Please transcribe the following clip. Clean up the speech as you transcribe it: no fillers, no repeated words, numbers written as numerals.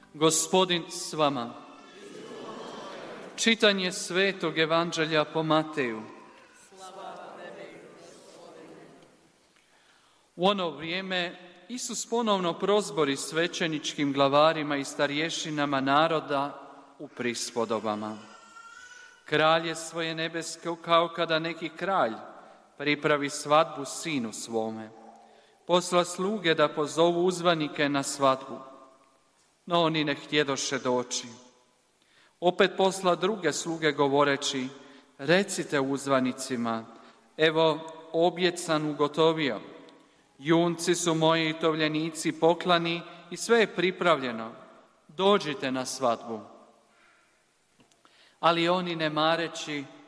Gospodin s vama. Čitanje Svetog Evanđelja po Mateju. U ono vrijeme Isus ponovno prozbori svećeničkim glavarima i starješinama naroda u prispodobama. Kralj je svoje nebeske kao kada neki kralj pripravi svadbu sinu svome. Posla sluge da pozovu uzvanike na svadbu, no oni ne htjedoše doći. Opet posla druge sluge govoreći, recite uzvanicima, evo objed sam ugotovio, junci su moji i tovljenici poklani i sve je pripravljeno, dođite na svadbu. Ali oni ne mareći